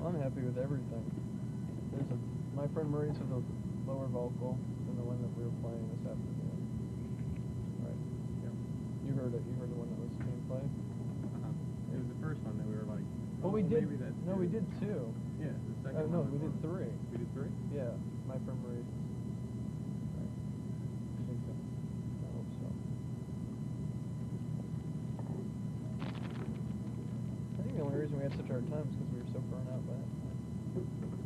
I'm happy with everything. My friend Maurice has a lower vocal than the one that we were playing this afternoon. Right. Yep. You heard it. You heard the one that was being played. It was the first one that we were like. Well, we did. No, we did two. Yeah, the second one. No, we did three. We did three? Yeah, my friend Maurice. Right. I think so. I hope so. I think the only reason we had such a hard time is because we were so burnt out by that time.